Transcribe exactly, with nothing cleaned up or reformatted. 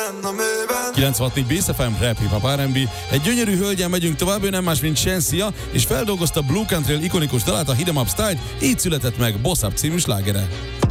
kilencvenhat négy Bész ef em, rap, hip-hop, er and bé. Egy gyönyörű hölgyen megyünk tovább, ő nem más, mint Shensia, és feldolgozta Blue Country ikonikus dalát, a Hit 'em Up Style, így született meg Boss Up című slágere.